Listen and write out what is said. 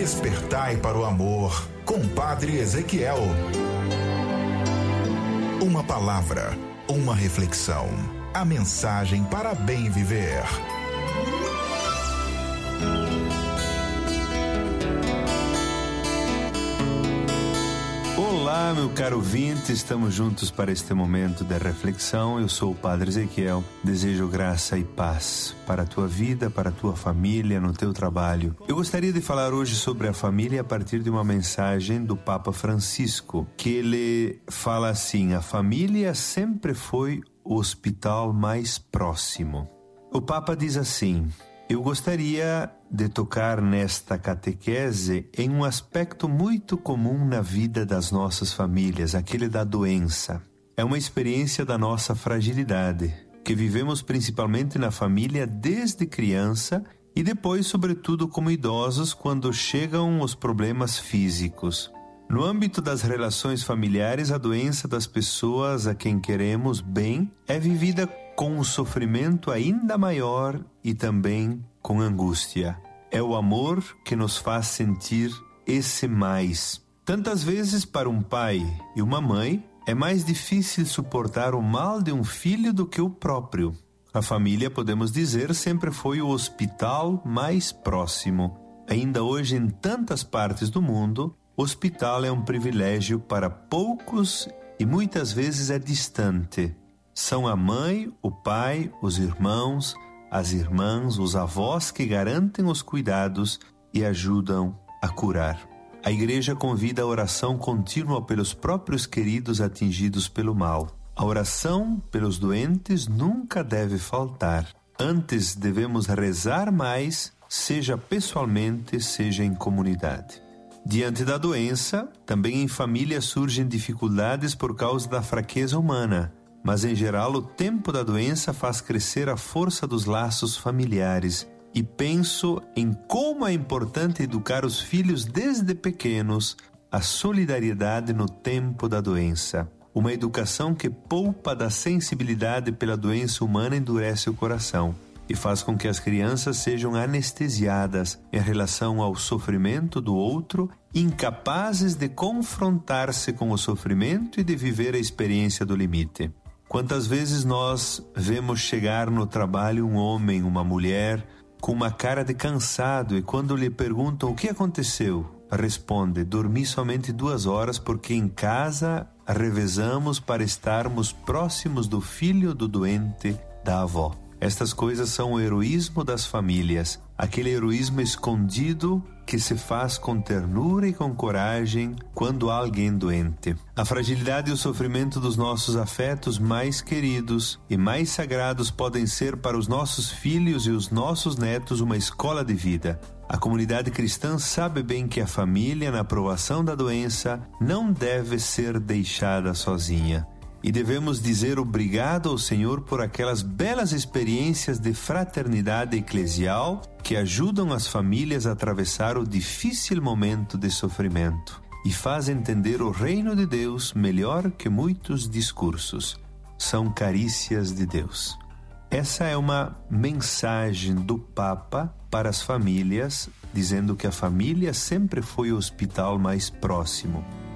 Despertai para o amor, com Padre Ezequiel. Uma palavra, uma reflexão, a mensagem para bem viver. Olá, meu caro ouvinte, estamos juntos para este momento de reflexão. Eu sou o Padre Ezequiel, desejo graça e paz para a tua vida, para a tua família, no teu trabalho. Eu gostaria de falar hoje sobre a família a partir de uma mensagem do Papa Francisco, que ele fala assim: a família sempre foi o hospital mais próximo. O Papa diz assim: eu gostaria de tocar nesta catequese em um aspecto muito comum na vida das nossas famílias, aquele da doença. É uma experiência da nossa fragilidade, que vivemos principalmente na família desde criança e depois, sobretudo, como idosos, quando chegam os problemas físicos. No âmbito das relações familiares, a doença das pessoas a quem queremos bem é vivida com um sofrimento ainda maior e também com angústia. É o amor que nos faz sentir esse mais. Tantas vezes, para um pai e uma mãe, é mais difícil suportar o mal de um filho do que o próprio. A família, podemos dizer, sempre foi o hospital mais próximo. Ainda hoje, em tantas partes do mundo, o hospital é um privilégio para poucos e muitas vezes é distante. São a mãe, o pai, os irmãos, as irmãs, os avós que garantem os cuidados e ajudam a curar. A Igreja convida a oração contínua pelos próprios queridos atingidos pelo mal. A oração pelos doentes nunca deve faltar. Antes devemos rezar mais, seja pessoalmente, seja em comunidade. Diante da doença, também em família surgem dificuldades por causa da fraqueza humana. Mas, em geral, o tempo da doença faz crescer a força dos laços familiares. E penso em como é importante educar os filhos desde pequenos a solidariedade no tempo da doença. Uma educação que poupa da sensibilidade pela doença humana endurece o coração e faz com que as crianças sejam anestesiadas em relação ao sofrimento do outro, incapazes de confrontar-se com o sofrimento e de viver a experiência do limite. Quantas vezes nós vemos chegar no trabalho um homem, uma mulher, com uma cara de cansado, e quando lhe perguntam o que aconteceu, responde: dormi somente 2 horas porque em casa revezamos para estarmos próximos do filho do doente, da avó. Estas coisas são o heroísmo das famílias, aquele heroísmo escondido que se faz com ternura e com coragem quando há alguém doente. A fragilidade e o sofrimento dos nossos afetos mais queridos e mais sagrados podem ser para os nossos filhos e os nossos netos uma escola de vida. A comunidade cristã sabe bem que a família, na provação da doença, não deve ser deixada sozinha. E devemos dizer obrigado ao Senhor por aquelas belas experiências de fraternidade eclesial que ajudam as famílias a atravessar o difícil momento de sofrimento e fazem entender o reino de Deus melhor que muitos discursos. São carícias de Deus. Essa é uma mensagem do Papa para as famílias, dizendo que a família sempre foi o hospital mais próximo.